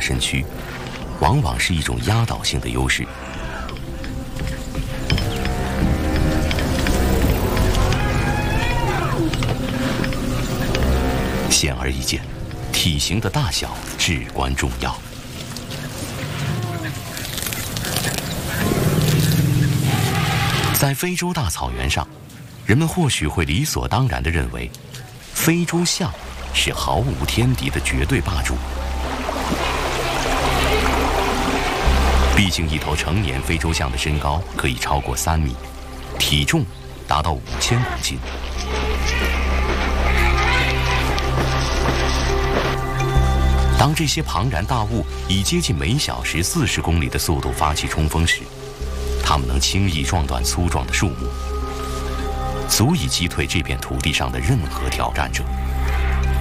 身躯，往往是一种压倒性的优势。显而易见，体型的大小至关重要。在非洲大草原上，人们或许会理所当然地认为，非洲象是毫无天敌的绝对霸主。毕竟，一头成年非洲象的身高可以超过3米，体重达到5000公斤。当这些庞然大物以接近每小时40公里的速度发起冲锋时，它们能轻易撞断粗壮的树木，足以击退这片土地上的任何挑战者。